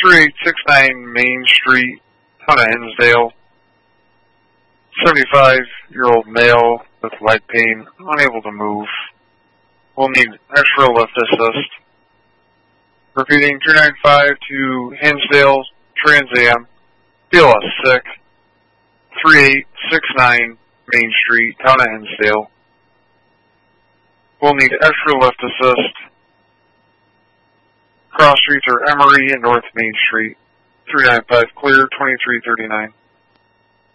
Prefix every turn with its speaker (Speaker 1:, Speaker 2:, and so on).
Speaker 1: 3869 Main Street, Town of Hinsdale. 75-year-old male with leg pain, unable to move. Will need extra lift assist. Repeating, 295 to Hinsdale, Trans Am, BLS sick. 3869 Main Street, Town of Hinsdale. Will need extra lift assist. Cross streets are Emery and North Main Street. 395 clear, 2339.